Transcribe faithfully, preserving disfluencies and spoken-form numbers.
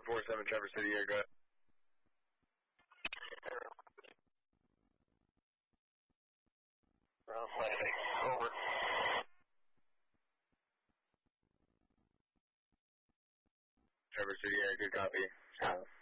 seven four seven, Traverse City, Air, go ahead. Ground landing, over. Traverse City, Air, good copy. Uh,